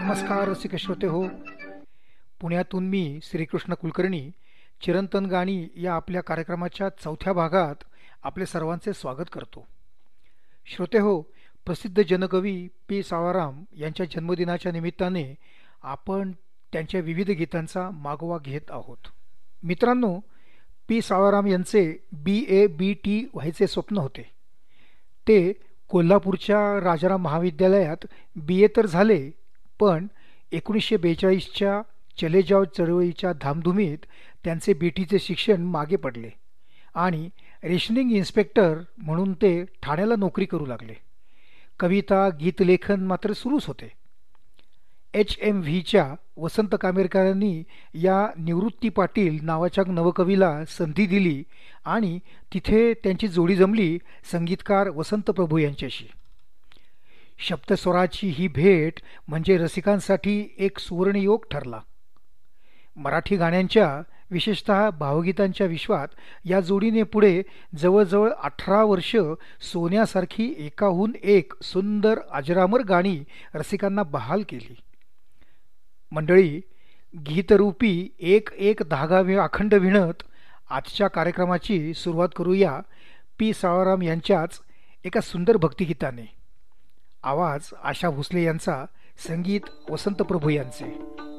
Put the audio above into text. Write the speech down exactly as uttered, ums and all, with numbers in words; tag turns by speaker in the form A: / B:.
A: नमस्कार रसिक श्रोते हो. पुण्यातून मी श्रीकृष्ण कुलकर्णी चिरंतन गाणी या आपल्या कार्यक्रमाच्या चौथ्या भागात आपले सर्वांचे स्वागत करतो. श्रोते हो, प्रसिद्ध जनकवी पी सावळाराम यांच्या जन्मदिनाच्या निमित्ताने आपण त्यांच्या विविध गीतांचा मागोवा घेत आहोत. मित्रांनो, पी सावळाराम यांचे बी ए बी टी व्हायचे स्वप्न होते. ते कोल्हापूरच्या राजाराम महाविद्यालयात बी ए तर झाले, पण एकोणीसशे बेचाळीसच्या चले जाव चळवळीच्या धामधुमीत त्यांचे बीटीचे शिक्षण मागे पडले आणि रेशनिंग इन्स्पेक्टर म्हणून ते ठाण्याला नोकरी करू लागले. कविता गीतलेखन मात्र सुरूच होते. एच एम व्हीच्या वसंत कामेरकरांनी या निवृत्ती पाटील नावाच्या नवकवीला संधी दिली आणि तिथे त्यांची जोडी जमली संगीतकार वसंत प्रभू यांच्याशी. शब्दस्वराची ही भेट म्हणजे रसिकांसाठी एक सुवर्णयोग ठरला. मराठी गाण्यांच्या विशेषतः भावगीतांच्या विश्वात या जोडीने पुढे जवळजवळ अठरा वर्ष सोन्यासारखी एकाहून एक सुंदर अजरामर गाणी रसिकांना बहाल केली. मंडळी, गीतरूपी एक एक धागा वि अखंड विणत आजच्या कार्यक्रमाची सुरुवात करूया पी सावळाराम यांच्याच एका सुंदर भक्तिगीताने. आवाज आशा भोसले यांचा, संगीत वसंत प्रभू यांचे.